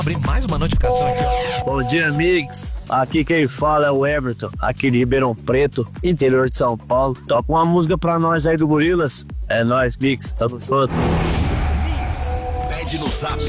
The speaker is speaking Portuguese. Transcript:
Abrir mais uma notificação aqui, ó. Bom dia, amigos. Aqui quem fala é o Everton, aqui de Ribeirão Preto, interior de São Paulo. Toca uma música pra nós aí do Gorilas. É nóis, Mix. Tamo junto. Pede no Zap